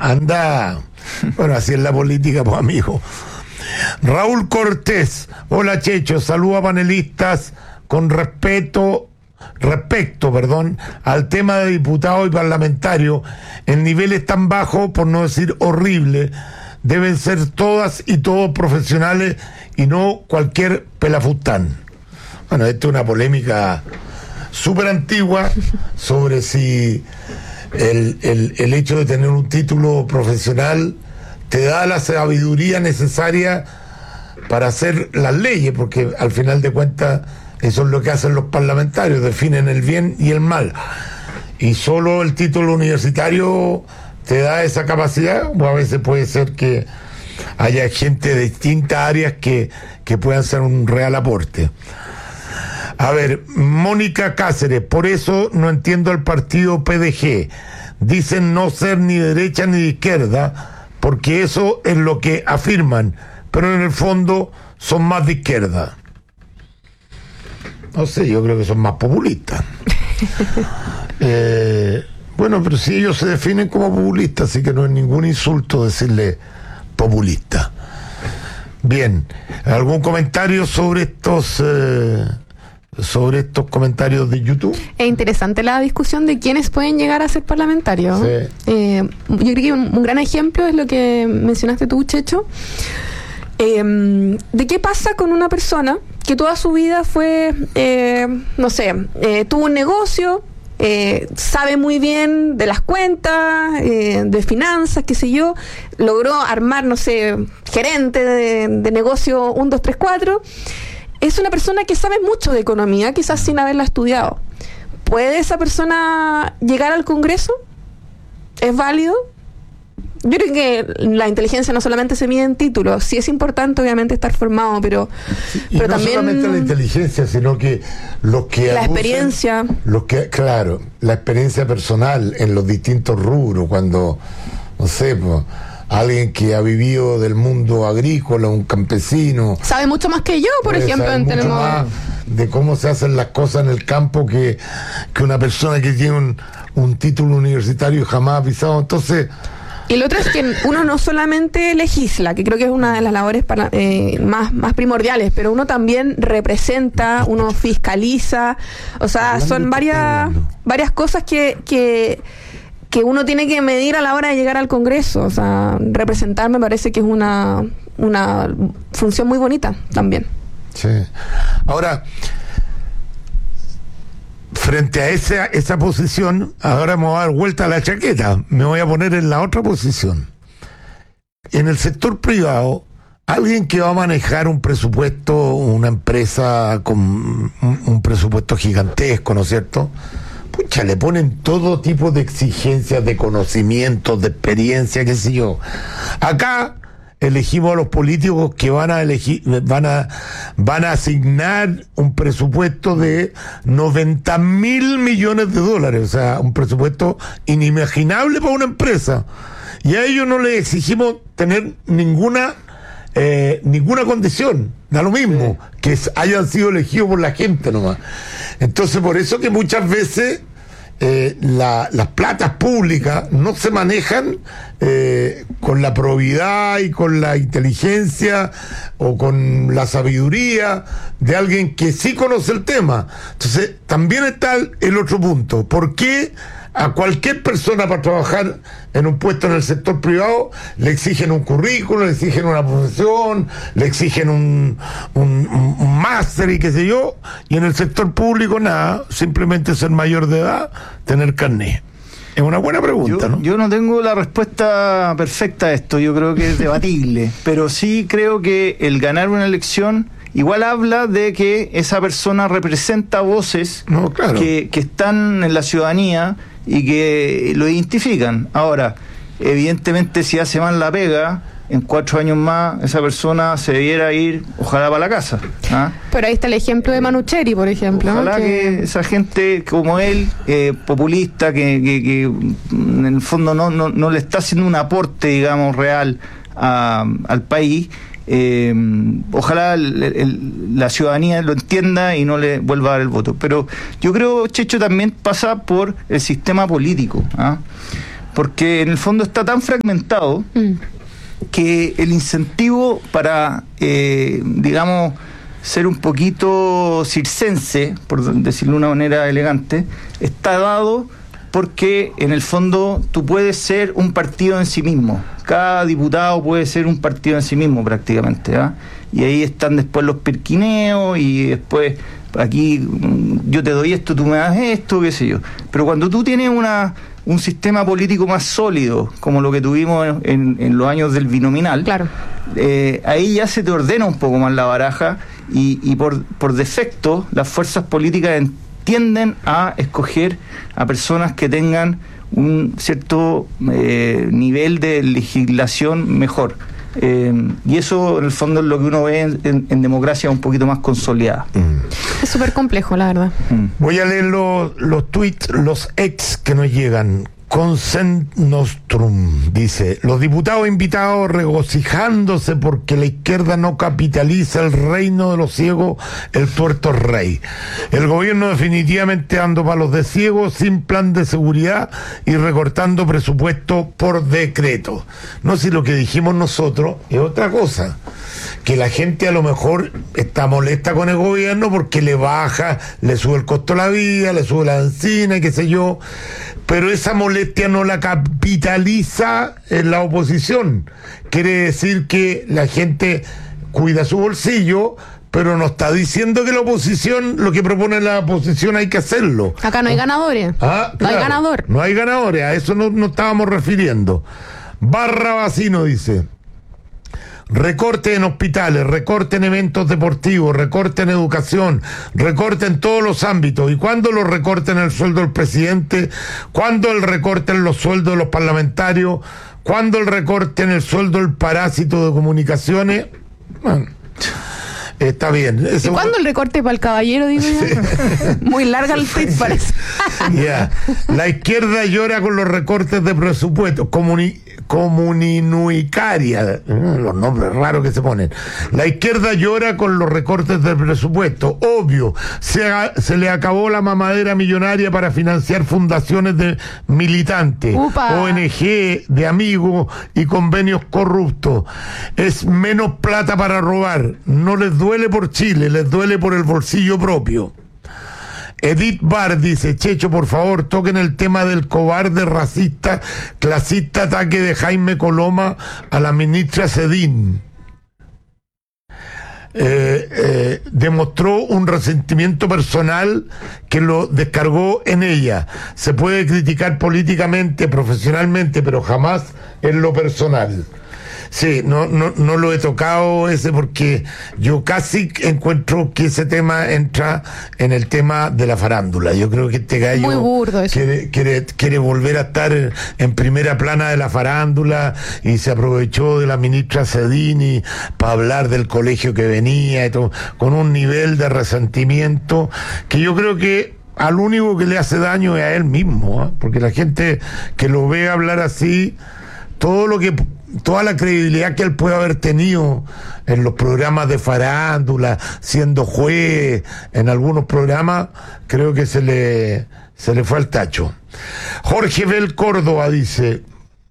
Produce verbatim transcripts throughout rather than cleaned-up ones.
anda, bueno, así es la política, pues, amigo. Raúl Cortés, hola Checho, saludo a panelistas con respeto, respecto, perdón, al tema de diputados y parlamentarios, en niveles tan bajos, por no decir horrible, deben ser todas y todos profesionales y no cualquier pelafustán. Bueno, esta es una polémica súper antigua sobre si el, el, el hecho de tener un título profesional te da la sabiduría necesaria para hacer las leyes, porque al final de cuentas eso es lo que hacen los parlamentarios, definen el bien y el mal, y solo el título universitario te da esa capacidad, o a veces puede ser que haya gente de distintas áreas que, que puedan hacer un real aporte. A ver, Mónica Cáceres, por eso no entiendo el partido P D G. Dicen no ser ni derecha ni de izquierda, porque eso es lo que afirman, pero en el fondo son más de izquierda. No sé, yo creo que son más populistas. eh, bueno, pero si ellos se definen como populistas, así que no es ningún insulto decirle populista. Bien, ¿algún comentario sobre estos... Eh, sobre estos comentarios de YouTube? Es interesante la discusión de quiénes pueden llegar a ser parlamentarios. Sí. Eh, yo creo que un, un gran ejemplo es lo que mencionaste tú, Checho, eh, de qué pasa con una persona que toda su vida fue, eh, no sé, eh, tuvo un negocio, eh, sabe muy bien de las cuentas, eh, de finanzas, qué sé yo, logró armar, no sé, gerente de, de negocio uno, dos, tres, cuatro. Es una persona que sabe mucho de economía, quizás sin haberla estudiado. ¿Puede esa persona llegar al Congreso? ¿Es válido? Yo creo que la inteligencia no solamente se mide en títulos, sí es importante obviamente estar formado, pero, sí, y pero no también solamente la inteligencia, sino que los que la abusen, experiencia, los que, claro, la experiencia personal en los distintos rubros, cuando, no sé, pues, alguien que ha vivido del mundo agrícola, un campesino, sabe mucho más que yo, por ejemplo, en tenemos más de cómo se hacen las cosas en el campo que, que una persona que tiene un, un título universitario jamás ha pisado. Entonces, y lo otro es que uno no solamente legisla, que creo que es una de las labores para, eh, más, más primordiales, pero uno también representa, uno fiscaliza, o sea, son varias varias cosas que, que que uno tiene que medir a la hora de llegar al Congreso. O sea, representar me parece que es una, una función muy bonita también. Sí. Ahora, frente a esa, esa posición, ahora me voy a dar vuelta a la chaqueta, me voy a poner en la otra posición. En el sector privado, alguien que va a manejar un presupuesto, una empresa con un, un presupuesto gigantesco, ¿no es cierto?, pucha, le ponen todo tipo de exigencias, de conocimientos, de experiencia, qué sé yo. Acá elegimos a los políticos que van a elegir, van a, van a asignar un presupuesto de noventa mil millones de dólares, o sea, un presupuesto inimaginable para una empresa. Y a ellos no les exigimos tener ninguna Eh, ninguna condición, da lo mismo, sí, que hayan sido elegidos por la gente nomás. Entonces, por eso que muchas veces eh, la, las platas públicas no se manejan eh, con la probidad y con la inteligencia o con la sabiduría de alguien que sí conoce el tema. Entonces, también está el, el otro punto. ¿Por qué a cualquier persona para trabajar en un puesto en el sector privado le exigen un currículum, le exigen una profesión, le exigen un, un, un máster y qué sé yo, y en el sector público nada, simplemente ser mayor de edad, tener carné? Es una buena pregunta, yo, ¿no? Yo no tengo la respuesta perfecta a esto, yo creo que es debatible, pero sí creo que el ganar una elección igual habla de que esa persona representa voces no, claro, que, que están en la ciudadanía y que lo identifican. Ahora, evidentemente, si hace mal la pega, en cuatro años más, esa persona se debiera ir, ojalá, para la casa. ¿Ah? Pero ahí está el ejemplo de Manucheri, por ejemplo. Ojalá que... que esa gente como él, eh, populista, que, que, que en el fondo no, no, no le está haciendo un aporte, digamos, real a, al país, Eh, ojalá el, el, la ciudadanía lo entienda y no le vuelva a dar el voto. Pero yo creo, Checho, también pasa por el sistema político, ¿ah? porque en el fondo está tan fragmentado mm. que el incentivo para, eh, digamos, ser un poquito circense, por decirlo de una manera elegante, está dado porque en el fondo tú puedes ser un partido en sí mismo. Cada diputado puede ser un partido en sí mismo prácticamente, ¿eh? Y ahí están después los pirquineos y después aquí yo te doy esto, tú me das esto, qué sé yo. Pero cuando tú tienes una un sistema político más sólido, como lo que tuvimos en, en los años del binominal, claro. eh, ahí ya se te ordena un poco más la baraja y, y por, por defecto las fuerzas políticas en, tienden a escoger a personas que tengan un cierto eh, nivel de legislación mejor. Eh, y eso en el fondo es lo que uno ve en, en, en democracia un poquito más consolidada. Mm. Es súper complejo, la verdad. Mm. Voy a leer los, los tweets, los ex que nos llegan. Consent Nostrum dice: los diputados invitados regocijándose porque la izquierda no capitaliza el reino de los ciegos, el tuerto rey. El gobierno definitivamente dando palos de ciego, sin plan de seguridad y recortando presupuesto por decreto. No sé si lo que dijimos nosotros es otra cosa, que la gente a lo mejor está molesta con el gobierno porque le baja, le sube el costo de la vida, le sube la benzina y qué sé yo, pero esa molestia no la capitaliza en la oposición. Quiere decir que la gente cuida su bolsillo, pero no está diciendo que la oposición, lo que propone la oposición hay que hacerlo. Acá no hay ganadores. Ah, claro, no hay ganador. No hay ganadores, a eso no nos estábamos refiriendo. Barra Vacino dice: recorte en hospitales, recorte en eventos deportivos, recorte en educación, recorte en todos los ámbitos. ¿Y cuándo los recorte en el sueldo del presidente? ¿Cuándo el recorte en los sueldos de los parlamentarios? ¿Cuándo el recorte en el sueldo del parásito de comunicaciones? Bueno, está bien. Eso... ¿Y cuándo el recorte para el caballero, digo yo? Sí. Muy larga el tweet, parece. Yeah. La izquierda llora con los recortes de presupuesto. Comuni... Comuninuicaria, los nombres raros que se ponen. La izquierda llora con los recortes del presupuesto. Obvio, se, ha, se le acabó la mamadera millonaria para financiar fundaciones de militantes, Upa. O N G de amigos y convenios corruptos. Es menos plata para robar. No les duele por Chile, les duele por el bolsillo propio. Edith Bar dice: Checho, por favor, toquen el tema del cobarde, racista, clasista ataque de Jaime Coloma a la ministra Sedín. Eh, eh, demostró un resentimiento personal que lo descargó en ella. Se puede criticar políticamente, profesionalmente, pero jamás en lo personal. Sí, no, no, no lo he tocado ese porque yo casi encuentro que ese tema entra en el tema de la farándula. Yo creo que este gallo muy burdo eso. Quiere, quiere, quiere volver a estar en, en primera plana de la farándula y se aprovechó de la ministra Sedini para hablar del colegio que venía y todo, con un nivel de resentimiento que yo creo que al único que le hace daño es a él mismo, ¿eh? Porque la gente que lo ve hablar así, todo lo que toda la credibilidad que él puede haber tenido en los programas de farándula, siendo juez en algunos programas, creo que se le se le fue al tacho. Jorge Bel Córdoba dice: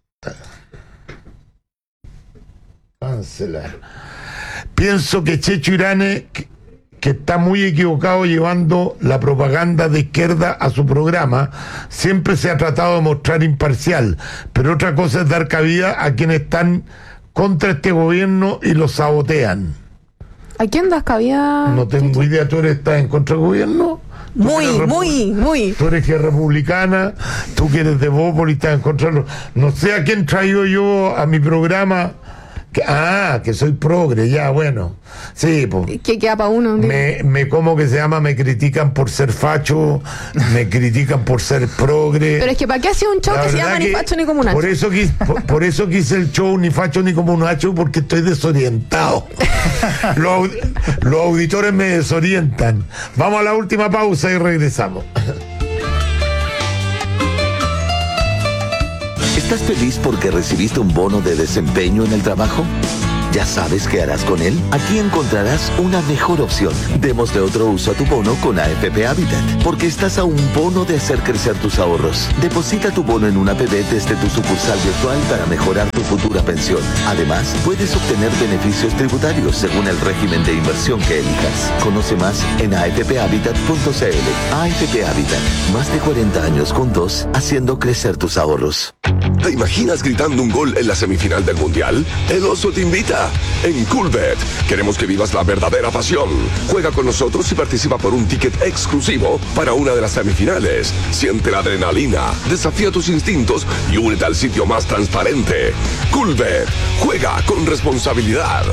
cancelar. Pienso que Checho Irane, que, que está muy equivocado llevando la propaganda de izquierda a su programa. Siempre se ha tratado de mostrar imparcial, pero otra cosa es dar cabida a quienes están contra este gobierno y lo sabotean. ¿A quién das cabida? No tengo idea. ¿Tú eres, estás en contra del gobierno? Muy, muy, muy. Tú eres que es republicana, tú que eres de Bópoli, estás en contra. No sé a quién traigo yo a mi programa. Que, ah, que soy progre, ya, bueno. Sí, pues. ¿Qué queda para uno? Me, me, ¿cómo que se llama? Me critican por ser facho, me critican por ser progre. Pero es que ¿para qué hace un show La que se llama que Ni Facho Ni Comunacho? Por eso, quise, por, por eso quise el show Ni Facho Ni Comunacho, porque estoy desorientado. los, los auditores me desorientan. Vamos a la última pausa y regresamos. ¿Estás feliz porque recibiste un bono de desempeño en el trabajo? ¿Ya sabes qué harás con él? Aquí encontrarás una mejor opción. Démosle otro uso a tu bono con A F P Habitat, porque estás a un bono de hacer crecer tus ahorros. Deposita tu bono en una A P B desde tu sucursal virtual para mejorar tu futura pensión. Además, puedes obtener beneficios tributarios según el régimen de inversión que elijas. Conoce más en a f p habitat punto c l. A F P Habitat, más de cuarenta años juntos, haciendo crecer tus ahorros. ¿Te imaginas gritando un gol en la semifinal del Mundial? El Oso te invita. En Coolbet queremos que vivas la verdadera pasión. Juega con nosotros y participa por un ticket exclusivo para una de las semifinales. Siente la adrenalina, desafía tus instintos y únete al sitio más transparente. Coolbet, juega con responsabilidad.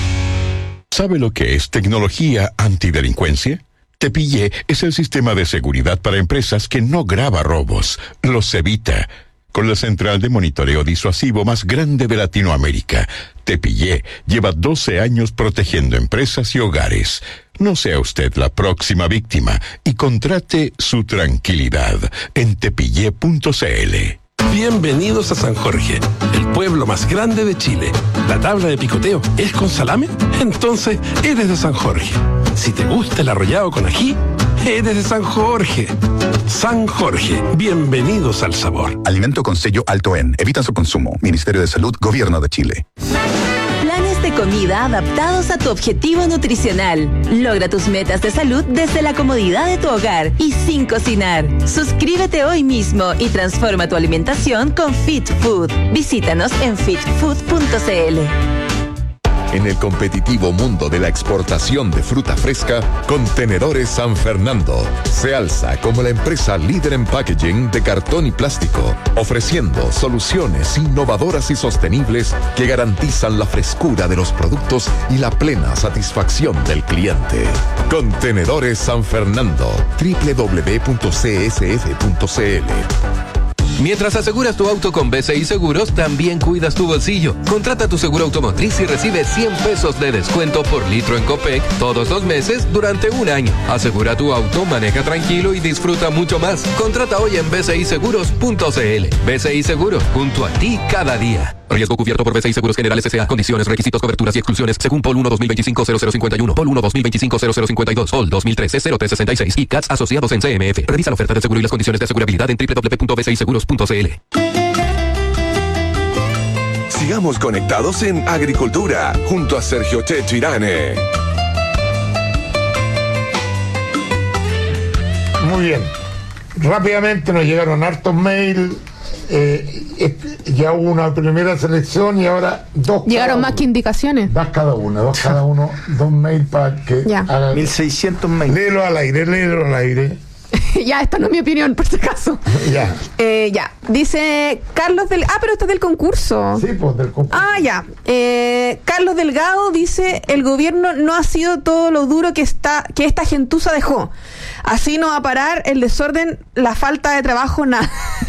¿Sabe lo que es tecnología antidelincuencia? Tepillé es el sistema de seguridad para empresas que no graba robos, los evita. Con la central de monitoreo disuasivo más grande de Latinoamérica, Tepillé lleva doce años protegiendo empresas y hogares. No sea usted la próxima víctima y contrate su tranquilidad en tepillé punto c l. Bienvenidos a San Jorge, el pueblo más grande de Chile. ¿La tabla de picoteo es con salame? Entonces eres de San Jorge. Si te gusta el arrollado con ají, eres de San Jorge. San Jorge, bienvenidos al sabor. Alimento con sello alto en. Evita su consumo. Ministerio de Salud, Gobierno de Chile. Planes de comida adaptados a tu objetivo nutricional. Logra tus metas de salud desde la comodidad de tu hogar y sin cocinar. Suscríbete hoy mismo y transforma tu alimentación con Fit Food. Visítanos en fit food punto c l. En el competitivo mundo de la exportación de fruta fresca, Contenedores San Fernando se alza como la empresa líder en packaging de cartón y plástico, ofreciendo soluciones innovadoras y sostenibles que garantizan la frescura de los productos y la plena satisfacción del cliente. Contenedores San Fernando, doble u doble u doble u punto c s f punto c l. Mientras aseguras tu auto con B C I Seguros, también cuidas tu bolsillo. Contrata tu seguro automotriz y recibe cien pesos de descuento por litro en Copec todos los meses durante un año. Asegura tu auto, maneja tranquilo y disfruta mucho más. Contrata hoy en b c i seguros punto c l. B C I Seguros, junto a ti cada día. Riesgo cubierto por B C I Seguros Generales S A. Condiciones, requisitos, coberturas y exclusiones según P O L uno dos mil veinticinco cero cero cincuenta y uno, P O L uno dos mil veinticinco cero cero cincuenta y dos, P O L dos mil trece cero tres sesenta y seis y C A T S asociados en C M F. Revisa la oferta de seguro y las condiciones de asegurabilidad en doble u doble u doble u punto b c i seguros punto c l. Sigamos conectados en Agricultura junto a Sergio Checho Irane. Muy bien. Rápidamente nos llegaron hartos mails. Eh, eh, ya hubo una primera selección y ahora dos. Llegaron más que indicaciones. Dos cada uno, dos cada uno, dos mails para que ya. haga... mil seiscientos mails. Léelo al aire, léelo al aire. Ya, esta no es mi opinión, por si acaso. Ya. Eh, ya. Dice Carlos del... Ah, pero esto es del concurso. Sí, pues del concurso. Ah, ya. Eh, Carlos Delgado dice, el gobierno no ha sido todo lo duro que está que esta gentuza dejó. Así no va a parar el desorden, la falta de trabajo, nada.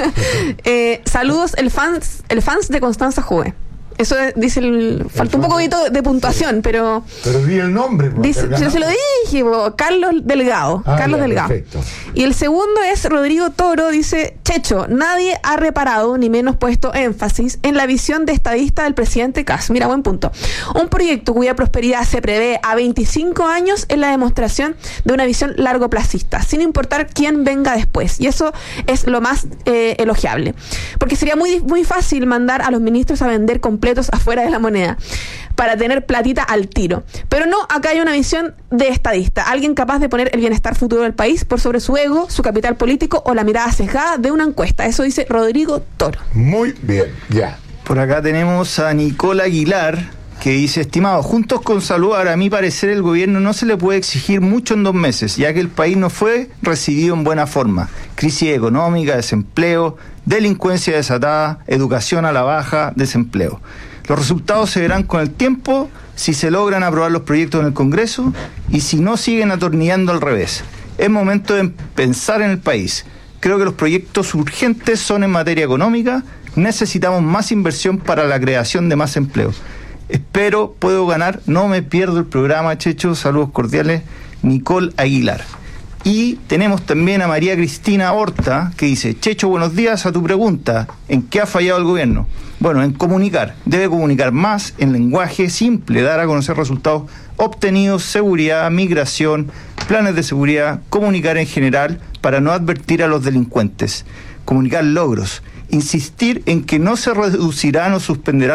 eh, saludos, el fans, el fans de Constanza Jove. Eso es, dice el... Falta un poco de, de puntuación, sí. pero... Pero di el nombre. Dice, yo se lo dije, bo, Carlos Delgado. Ah, Carlos ya, Delgado. Perfecto. Y el segundo es Rodrigo Toro, dice, Checho, nadie ha reparado ni menos puesto énfasis en la visión de estadista del presidente Kast. Mira, buen punto. Un proyecto cuya prosperidad se prevé a veinticinco años es la demostración de una visión largoplacista, sin importar quién venga después. Y eso es lo más eh, elogiable. Porque sería muy, muy fácil mandar a los ministros a vender completamente afuera de la moneda para tener platita al tiro, pero no, acá hay una visión de estadista, alguien capaz de poner el bienestar futuro del país por sobre su ego, su capital político o la mirada sesgada de una encuesta. Eso dice Rodrigo Toro. Muy bien, ya. Por acá tenemos a Nicole Aguilar, que dice, estimado, juntos con Saludar, a mi parecer el gobierno no se le puede exigir mucho en dos meses, ya que el país no fue recibido en buena forma. Crisis económica, desempleo, delincuencia desatada, educación a la baja, desempleo. Los resultados se verán con el tiempo si se logran aprobar los proyectos en el Congreso y si no siguen atornillando al revés. Es momento de pensar en el país. Creo que los proyectos urgentes son en materia económica. Necesitamos más inversión para la creación de más empleo. Espero, puedo ganar, no me pierdo el programa, Checho. Saludos cordiales, Nicole Aguilar. Y tenemos también a María Cristina Horta, que dice, Checho, buenos días, a tu pregunta, ¿en qué ha fallado el gobierno? Bueno, en comunicar, debe comunicar más en lenguaje simple, dar a conocer resultados obtenidos, seguridad, migración, planes de seguridad, comunicar en general para no advertir a los delincuentes, comunicar logros, insistir en que no se reducirán o suspenderán